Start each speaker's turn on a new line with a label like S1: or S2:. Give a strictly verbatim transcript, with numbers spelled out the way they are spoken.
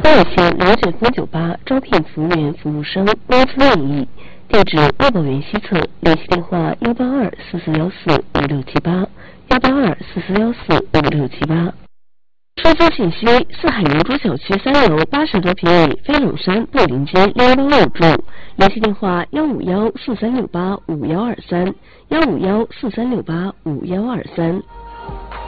S1: 热线零九三九八招聘服务员服务生，工资万亿，地址二宝园西侧，联系电话幺八二四四幺四五六七八幺八二四四幺四五六七八。收租信息：四海明珠小区三楼八十多平米飞龙山布林间六幺八入住，联系电话幺五幺四三六八五幺二三幺五幺四三六八五幺二三。